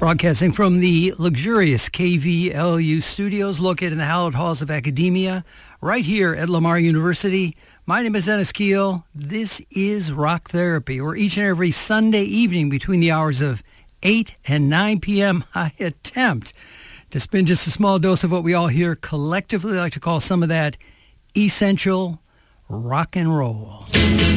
Broadcasting from the luxurious KVLU studios located in the hallowed halls of academia, right here at Lamar University. My name is Dennis Keel. This is Rock Therapy, where each and every Sunday evening between the hours of 8 and 9 p.m., I attempt to spin just a small dose of what we all here collectively like to call some of that essential rock and roll.